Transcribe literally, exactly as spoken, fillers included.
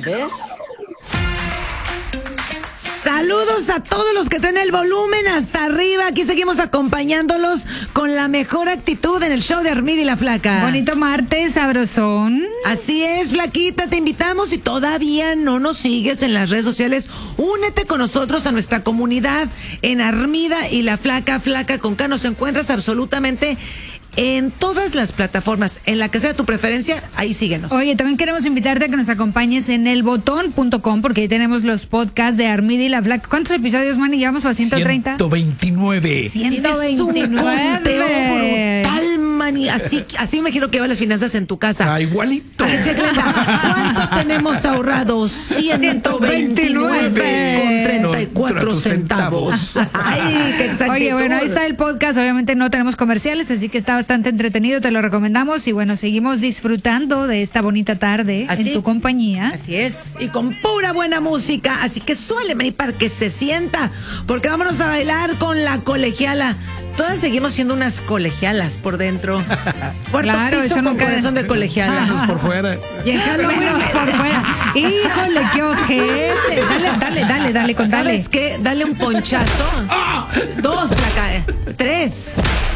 ¿Ves? Saludos a todos los que tienen el volumen hasta arriba. Aquí seguimos acompañándolos con la mejor actitud en el show de Armida y la Flaca. Bonito martes, sabrosón. Así es, Flaquita, te invitamos. Si todavía no nos sigues en las redes sociales, únete con nosotros a nuestra comunidad en Armida y la Flaca. Flaca con K, nos encuentras absolutamente en todas las plataformas, en la que sea tu preferencia, ahí síguenos. Oye, también queremos invitarte a que nos acompañes en el botón punto com, porque ahí tenemos los podcasts de Armida y la Flaca. ¿Cuántos episodios, Manny? ¿Llevamos a ciento treinta? ciento veintinueve. ciento Tienes un veintinueve. conteo brutal, Manny. Así, así me imagino que van las finanzas en tu casa. Ah, igualito. Agencia Cleta, ¿cuánto tenemos ahorrado? ciento veintinueve con treinta y cuatro centavos. Ay, qué exactitud. Oye, bueno, ahí está el podcast. Obviamente no tenemos comerciales, así que está bastante entretenido, te lo recomendamos. Y bueno, seguimos disfrutando de esta bonita tarde ¿Así? en tu compañía. Así es, y con pura buena música. Así que suéleme ahí para que se sienta, porque vámonos a bailar con la colegiala. Todas seguimos siendo unas colegialas por dentro. Puerto Claro, piso eso con nunca- corazón de colegiala. Menos por fuera. Y en Halloween, Menos por fuera. Híjole, qué ojete. Dale, dale, dale, dale, con dale. ¿sabes qué? Dale un ponchazo. Dos, Flaca, eh. Tres.